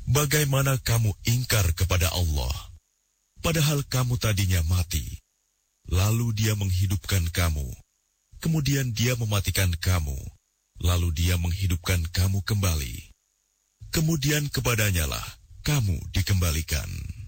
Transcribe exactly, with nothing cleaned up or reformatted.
Bagaimana kamu ingkar kepada Allah, padahal kamu tadinya mati, lalu Dia menghidupkan kamu, kemudian Dia mematikan kamu, lalu Dia menghidupkan kamu kembali. Kemudian kepadanya lah kamu dikembalikan.